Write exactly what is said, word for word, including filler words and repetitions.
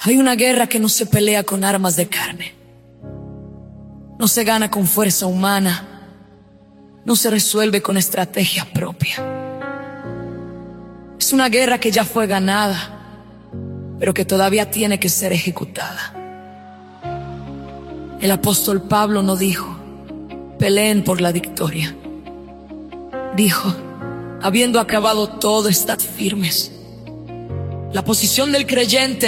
Hay una guerra que no se pelea con armas de carne, no se gana con fuerza humana, no se resuelve con estrategia propia. Es una guerra que ya fue ganada, pero que todavía tiene que ser ejecutada. El apóstol Pablo no dijo: peleen por la victoria. Dijo: habiendo acabado todo, estad firmes. La posición del creyente